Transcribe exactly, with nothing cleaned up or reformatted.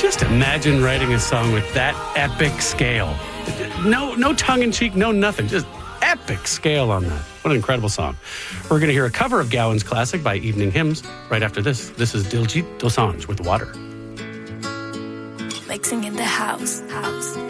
Just imagine writing a song with that epic scale. No, no tongue-in-cheek, no nothing. Just epic scale on that. What an incredible song. We're going to hear a cover of Gowan's classic by Evening Hymns right after this. This is Diljit Dosanjh with Water. Mixing in the house, house.